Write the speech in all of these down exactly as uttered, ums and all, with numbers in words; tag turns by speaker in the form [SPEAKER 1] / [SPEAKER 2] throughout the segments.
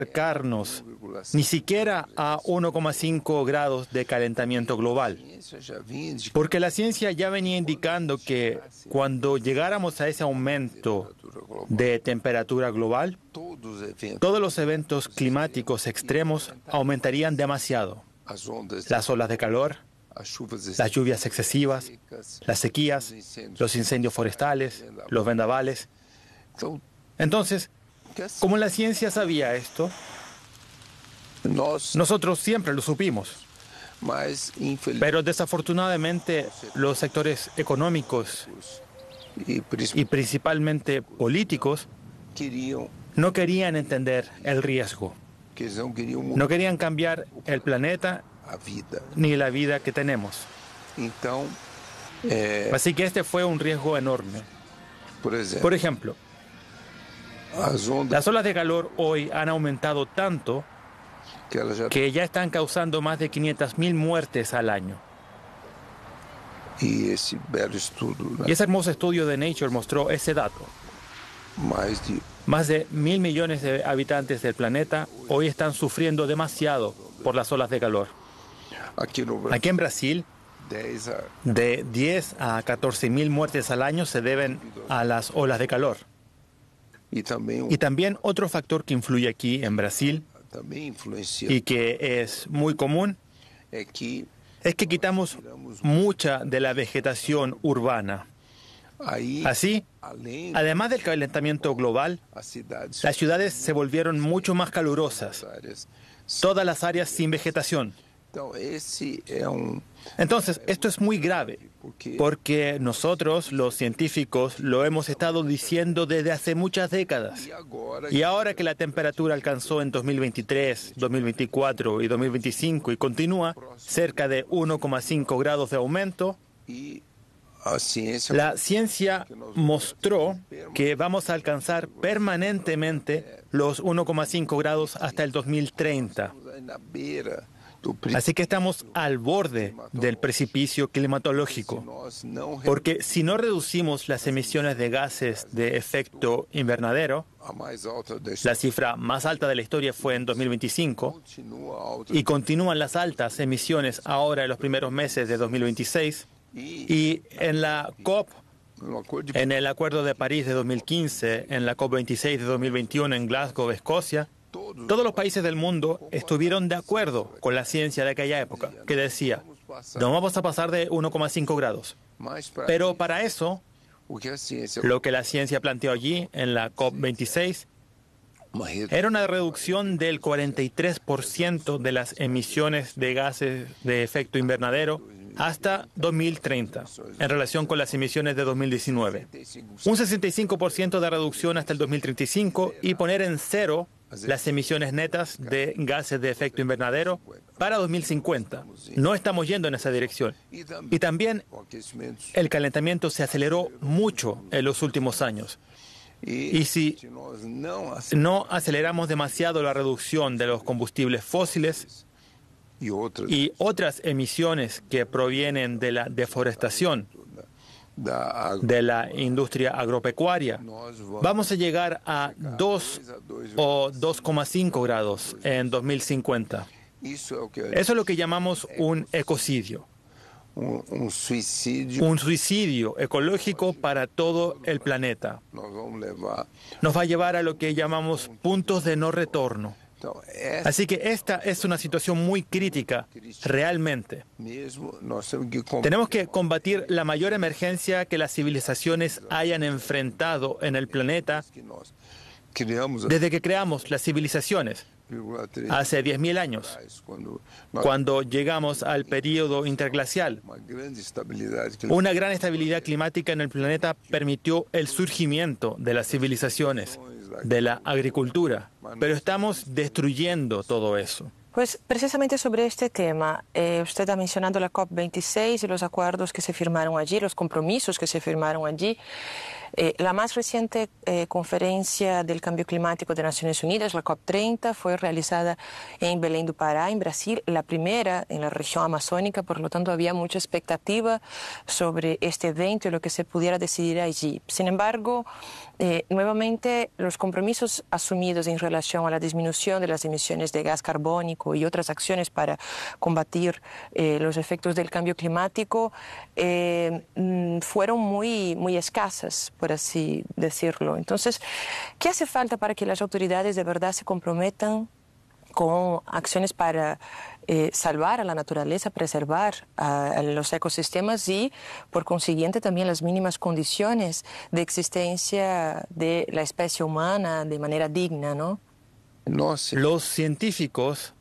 [SPEAKER 1] acercarnos ni siquiera a uno coma cinco grados de calentamiento global, porque la ciencia ya venía indicando que cuando llegáramos a ese aumento de temperatura global, todos los eventos climáticos extremos aumentarían demasiado. Las olas de calor, las lluvias excesivas, las sequías, los incendios forestales, los vendavales. Entonces, como la ciencia sabía esto, nosotros siempre lo supimos. Pero desafortunadamente los sectores económicos y principalmente políticos no querían entender el riesgo. No querían cambiar el planeta ni la vida que tenemos. Así que este fue un riesgo enorme. Por ejemplo, las olas de calor hoy han aumentado tanto que ya están causando más de quinientas mil muertes al año. Y ese hermoso estudio de Nature mostró ese dato. Más de mil millones de habitantes del planeta hoy están sufriendo demasiado por las olas de calor. Aquí en Brasil, de diez a catorce mil muertes al año se deben a las olas de calor. Y también otro factor que influye aquí en Brasil y que es muy común es que quitamos mucha de la vegetación urbana. Así, además del calentamiento global, las ciudades se volvieron mucho más calurosas, todas las áreas sin vegetación. Entonces, esto es muy grave, porque nosotros, los científicos, lo hemos estado diciendo desde hace muchas décadas. Y ahora que la temperatura alcanzó en dos mil veintitrés, dos mil veinticuatro y dos mil veinticinco y continúa cerca de uno coma cinco grados de aumento, la ciencia mostró que vamos a alcanzar permanentemente los uno coma cinco grados hasta el dos mil treinta. Así que estamos al borde del precipicio climatológico, porque si no reducimos las emisiones de gases de efecto invernadero, la cifra más alta de la historia fue en dos mil veinticinco, y continúan las altas emisiones ahora en los primeros meses de dos mil veintiséis, y en la COP, en el Acuerdo de París de dos mil quince, en la COP veintiséis de dos mil veintiuno en Glasgow, Escocia, todos los países del mundo estuvieron de acuerdo con la ciencia de aquella época, que decía, no vamos a pasar de uno coma cinco grados. Pero para eso, lo que la ciencia planteó allí en la COP veintiséis era una reducción del cuarenta y tres por ciento de las emisiones de gases de efecto invernadero hasta dos mil treinta, en relación con las emisiones de dos mil diecinueve. Un sesenta y cinco por ciento de reducción hasta el dos mil treinta y cinco y poner en cero las emisiones netas de gases de efecto invernadero para dos mil cincuenta. No estamos yendo en esa dirección. Y también el calentamiento se aceleró mucho en los últimos años. Y si no aceleramos demasiado la reducción de los combustibles fósiles y otras emisiones que provienen de la deforestación, de la industria agropecuaria, vamos a llegar a dos o dos coma cinco grados en dos mil cincuenta. Eso es lo que llamamos un ecocidio. Un suicidio. Un suicidio ecológico para todo el planeta. Nos va a llevar a lo que llamamos puntos de no retorno. Así que esta es una situación muy crítica, realmente. Tenemos que combatir la mayor emergencia que las civilizaciones hayan enfrentado en el planeta desde que creamos las civilizaciones, hace diez mil años, cuando llegamos al período interglacial. Una gran estabilidad climática en el planeta permitió el surgimiento de las civilizaciones, de la agricultura, pero estamos destruyendo todo eso.
[SPEAKER 2] Pues precisamente sobre este tema, eh, usted ha mencionado la COP veintiséis y los acuerdos que se firmaron allí, los compromisos que se firmaron allí. Eh, la más reciente eh, conferencia del cambio climático de Naciones Unidas, la COP treinta, fue realizada en Belém do Pará, en Brasil, la primera en la región amazónica, por lo tanto había mucha expectativa sobre este evento y lo que se pudiera decidir allí. Sin embargo, eh, nuevamente los compromisos asumidos en relación a la disminución de las emisiones de gas carbónico y otras acciones para combatir eh, los efectos del cambio climático eh, fueron muy, muy escasas, por así decirlo. Entonces, ¿qué hace falta para que las autoridades de verdad se comprometan con acciones para eh, salvar a la naturaleza, preservar a, a los ecosistemas y, por consiguiente, también las mínimas condiciones de existencia de la especie humana de manera digna, ¿no?
[SPEAKER 1] Los científicos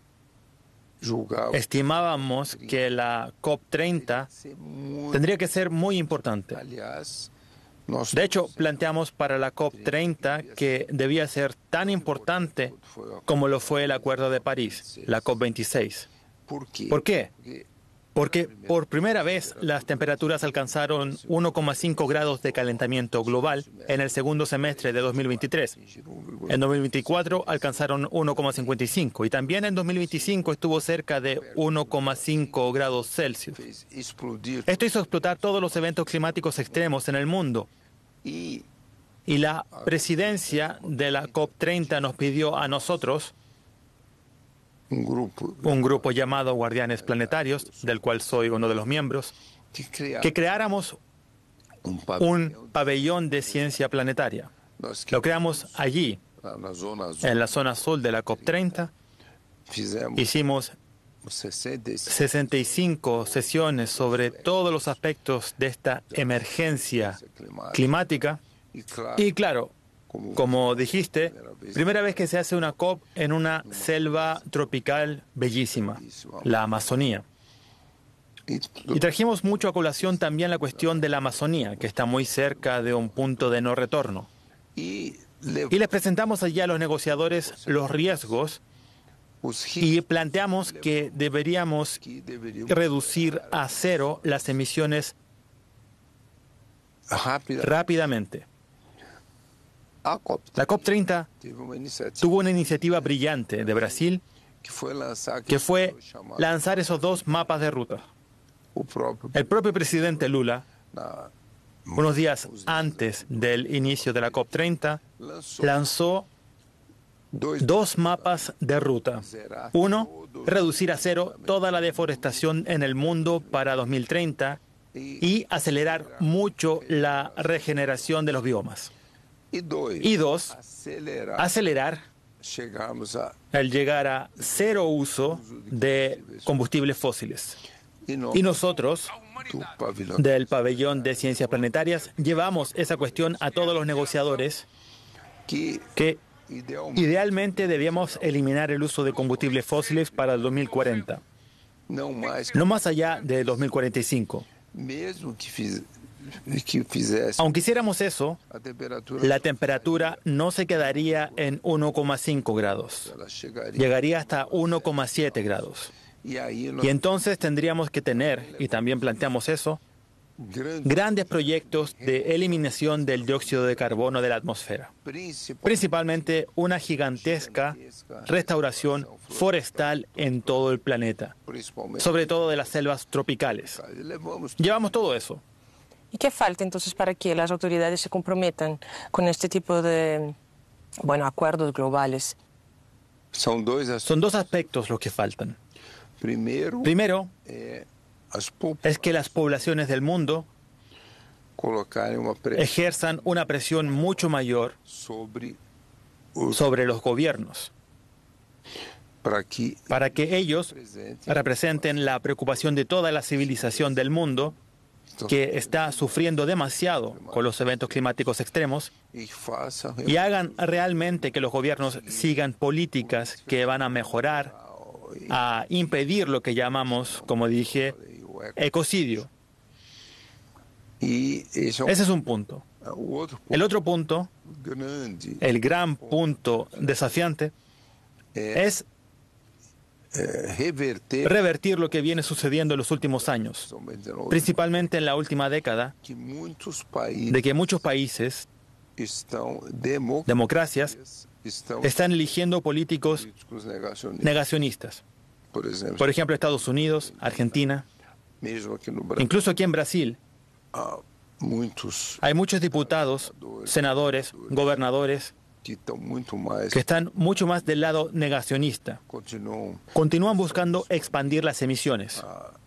[SPEAKER 1] estimábamos que la COP treinta tendría que ser muy importante. De hecho, planteamos para la COP treinta que debía ser tan importante como lo fue el Acuerdo de París, la COP veintiséis. ¿Por qué? Porque por primera vez las temperaturas alcanzaron uno coma cinco grados de calentamiento global en el segundo semestre de dos mil veintitrés. En dos mil veinticuatro alcanzaron uno coma cincuenta y cinco y también en dos mil veinticinco estuvo cerca de uno coma cinco grados Celsius. Esto hizo explotar todos los eventos climáticos extremos en el mundo. Y la presidencia de la COP treinta nos pidió a nosotros, un grupo, un grupo llamado Guardianes Planetarios, del cual soy uno de los miembros, que creáramos un pabellón de ciencia planetaria. Lo creamos allí, en la zona azul de la COP treinta. Hicimos sesenta y cinco sesiones sobre todos los aspectos de esta emergencia climática. Y claro, como dijiste, primera vez que se hace una COP en una selva tropical bellísima, la Amazonía. Y trajimos mucho a colación también la cuestión de la Amazonía, que está muy cerca de un punto de no retorno. Y les presentamos allí a los negociadores los riesgos y planteamos que deberíamos reducir a cero las emisiones rápidamente. La COP treinta tuvo una iniciativa brillante de Brasil que fue lanzar esos dos mapas de ruta. El propio presidente Lula, unos días antes del inicio de la COP treinta, lanzó dos mapas de ruta. Uno, reducir a cero toda la deforestación en el mundo para dos mil treinta y acelerar mucho la regeneración de los biomas. Y dos, acelerar el llegar a cero uso de combustibles fósiles. Y nosotros, del Pabellón de Ciencias Planetarias, llevamos esa cuestión a todos los negociadores que idealmente debíamos eliminar el uso de combustibles fósiles para el dos mil cuarenta, no más allá de dos mil cuarenta y cinco. Aunque hiciéramos eso, la temperatura no se quedaría en uno coma cinco grados, llegaría hasta uno coma siete grados. Y entonces tendríamos que tener, y también planteamos eso, grandes proyectos de eliminación del dióxido de carbono de la atmósfera, principalmente una gigantesca restauración forestal en todo el planeta, sobre todo de las selvas tropicales. Llevamos todo eso.
[SPEAKER 2] ¿Y qué falta entonces para que las autoridades se comprometan con este tipo de, bueno, acuerdos globales?
[SPEAKER 1] Son dos aspectos los que faltan. Primero, es que las poblaciones del mundo ejerzan una presión mucho mayor sobre los gobiernos para que ellos representen la preocupación de toda la civilización del mundo, que está sufriendo demasiado con los eventos climáticos extremos, y hagan realmente que los gobiernos sigan políticas que van a mejorar, a impedir lo que llamamos, como dije, ecocidio. Ese es un punto. El otro punto, el gran punto desafiante, es revertir lo que viene sucediendo en los últimos años, principalmente en la última década, de que muchos países, democracias, están eligiendo políticos negacionistas. Por ejemplo, Estados Unidos, Argentina, incluso aquí en Brasil, hay muchos diputados, senadores, gobernadores que están mucho más del lado negacionista. Continúan buscando expandir las emisiones.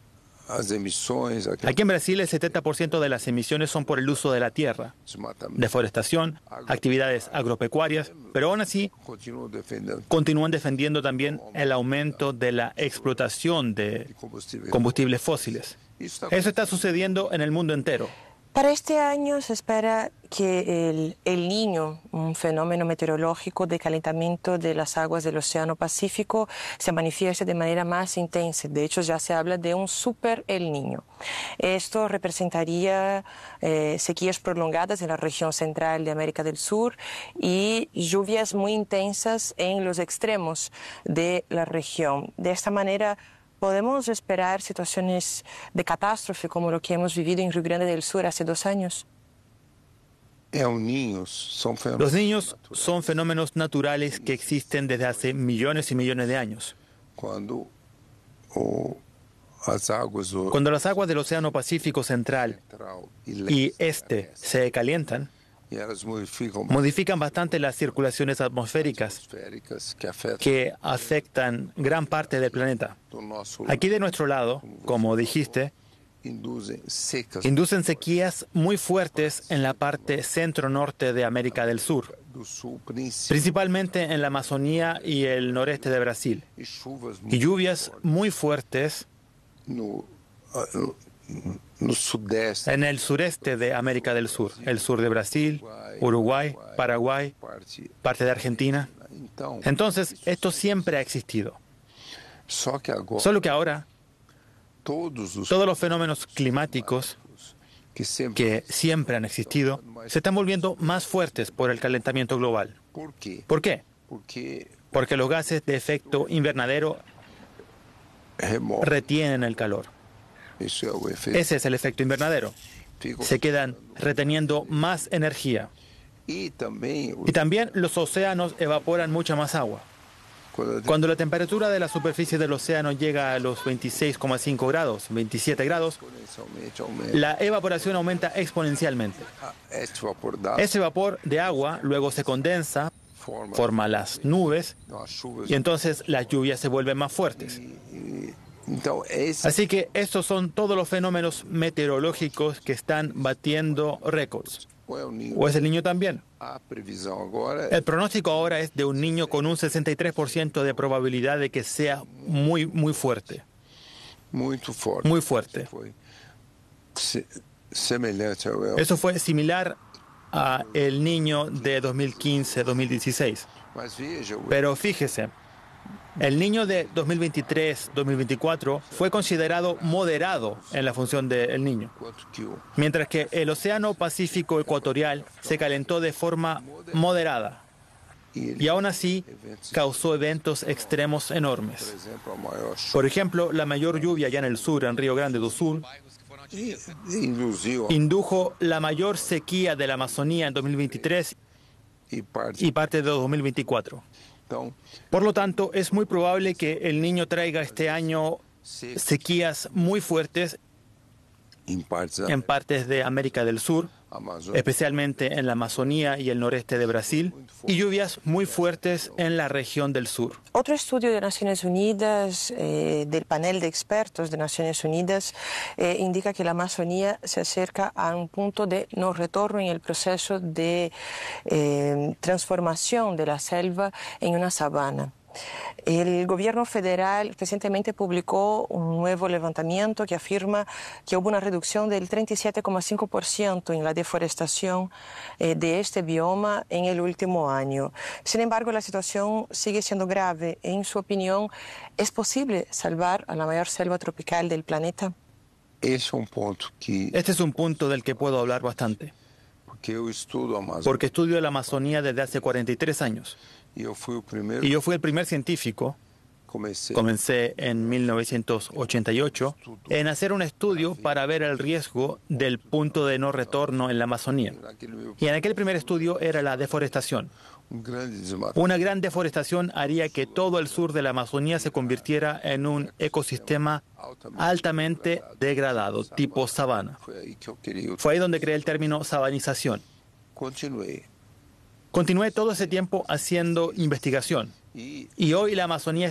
[SPEAKER 1] Aquí en Brasil el setenta por ciento de las emisiones son por el uso de la tierra, deforestación, actividades agropecuarias, pero aún así continúan defendiendo también el aumento de la explotación de combustibles fósiles. Eso está sucediendo en el mundo entero.
[SPEAKER 2] Para este año se espera que el, el Niño, un fenómeno meteorológico de calentamiento de las aguas del Océano Pacífico, se manifieste de manera más intensa. De hecho, ya se habla de un super El Niño. Esto representaría eh, sequías prolongadas en la región central de América del Sur y lluvias muy intensas en los extremos de la región. De esta manera, ¿podemos esperar situaciones de catástrofe como lo que hemos vivido en Río Grande del Sur hace dos años?
[SPEAKER 1] Los niños son fenómenos naturales que existen desde hace millones y millones de años.
[SPEAKER 3] Cuando
[SPEAKER 1] Cuando las aguas del Océano Pacífico Central y Este se calientan, modifican bastante las circulaciones atmosféricas que afectan gran parte del planeta. Aquí de nuestro lado, como dijiste, inducen sequías muy fuertes en la parte centro-norte de América del Sur, principalmente en la Amazonía y el noreste de Brasil, y lluvias muy fuertes en el sureste de América del Sur, el sur de Brasil, Uruguay, Paraguay, parte de Argentina. Entonces, esto siempre ha existido. Solo que ahora, todos los fenómenos climáticos que siempre han existido se están volviendo más fuertes por el calentamiento global. ¿Por qué? Porque los gases de efecto invernadero retienen el calor. Ese es el efecto invernadero. Se quedan reteniendo más energía. Y también los océanos evaporan mucha más agua. Cuando la temperatura de la superficie del océano llega a los veintiséis coma cinco grados, veintisiete grados, la evaporación aumenta exponencialmente. Ese vapor de agua luego se condensa, forma las nubes y entonces las lluvias se vuelven más fuertes. Así que estos son todos los fenómenos meteorológicos que están batiendo récords. ¿O es el Niño también? El pronóstico ahora es de un niño con un sesenta y tres por ciento de probabilidad de que sea muy, muy fuerte. Muy fuerte. Eso fue similar a el Niño de dos mil quince dos mil dieciséis. Pero fíjese, el Niño de dos mil veintitrés dos mil veinticuatro fue considerado moderado en la función del Niño, mientras que el Océano Pacífico Ecuatorial se calentó de forma moderada y aún así causó eventos extremos enormes. Por ejemplo, la mayor lluvia allá en el sur, en Río Grande do Sul, indujo la mayor sequía de la Amazonía en dos mil veintitrés y parte de dos mil veinticuatro. Por lo tanto, es muy probable que el Niño traiga este año sequías muy fuertes en partes de América del Sur, especialmente en la Amazonía y el noreste de Brasil, y lluvias muy fuertes en la región del sur.
[SPEAKER 2] Otro estudio de Naciones Unidas, eh, del panel de expertos de Naciones Unidas, eh, indica que la Amazonía se acerca a un punto de no retorno en el proceso de eh, transformación de la selva en una sabana. El gobierno federal recientemente publicó un nuevo levantamiento que afirma que hubo una reducción del treinta y siete coma cinco por ciento en la deforestación eh, de este bioma en el último año. Sin embargo, la situación sigue siendo grave. En su opinión, ¿es posible salvar a la mayor selva tropical del planeta?
[SPEAKER 3] Es un punto que...
[SPEAKER 1] Este es un punto del que puedo hablar bastante.
[SPEAKER 3] Porque yo estudio Amazonía.
[SPEAKER 1] Porque estudio la Amazonía desde hace cuarenta y tres años.
[SPEAKER 3] Y yo fui el primer,
[SPEAKER 1] y yo fui el primer científico comencé en mil novecientos ochenta y ocho en hacer un estudio para ver el riesgo del punto de no retorno en la Amazonía. Y en aquel primer estudio era la deforestación. Una gran deforestación haría que todo el sur de la Amazonía se convirtiera en un ecosistema altamente degradado, tipo sabana. Fue ahí donde creé el término sabanización. Continué todo ese tiempo haciendo investigación. Y hoy la Amazonía